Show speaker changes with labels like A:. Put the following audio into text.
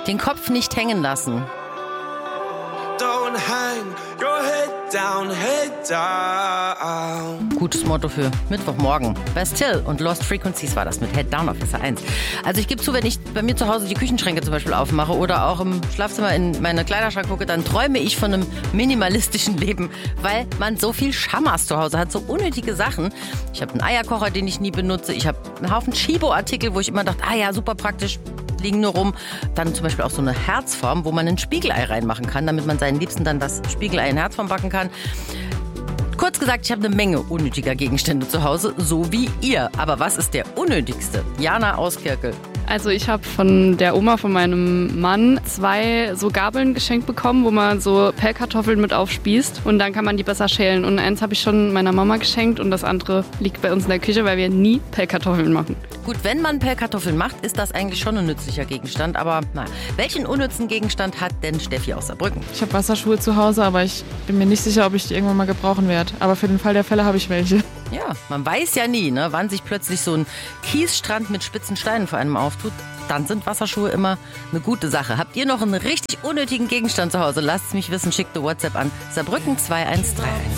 A: Den Kopf nicht hängen lassen.
B: Don't hang your head down, head down.
A: Gutes Motto für Mittwochmorgen. Bastille und Lost Frequencies war das mit Head Down auf SR1. Also ich gebe zu, wenn ich bei mir zu Hause die Küchenschränke zum Beispiel aufmache oder auch im Schlafzimmer in meine Kleiderschrank gucke, dann träume ich von einem minimalistischen Leben, weil man so viel Schamas zu Hause hat, so unnötige Sachen. Ich habe einen Eierkocher, den ich nie benutze. Ich habe einen Haufen Chibo-Artikel, wo ich immer dachte, ja, super praktisch, liegen nur rum. Dann zum Beispiel auch so eine Herzform, wo man ein Spiegelei reinmachen kann, damit man seinen Liebsten dann das Spiegelei in Herzform backen kann. Kurz gesagt, ich habe eine Menge unnötiger Gegenstände zu Hause, so wie ihr. Aber was ist der unnötigste? Jana aus Kirkel.
C: Also ich habe von der Oma von meinem Mann 2 so Gabeln geschenkt bekommen, wo man so Pellkartoffeln mit aufspießt und dann kann man die besser schälen. Und eins habe ich schon meiner Mama geschenkt und das andere liegt bei uns in der Küche, weil wir nie Pellkartoffeln machen.
A: Gut, wenn man Pellkartoffeln macht, ist das eigentlich schon ein nützlicher Gegenstand. Aber naja, welchen unnützen Gegenstand hat denn Steffi aus Saarbrücken?
D: Ich habe Wasserschuhe zu Hause, aber ich bin mir nicht sicher, ob ich die irgendwann mal gebrauchen werde. Aber für den Fall der Fälle habe ich welche.
A: Ja, man weiß ja nie, ne, wann sich plötzlich so ein Kiesstrand mit spitzen Steinen vor einem auftut. Dann sind Wasserschuhe immer eine gute Sache. Habt ihr noch einen richtig unnötigen Gegenstand zu Hause? Lasst es mich wissen, schickt eine WhatsApp an Saarbrücken 2131.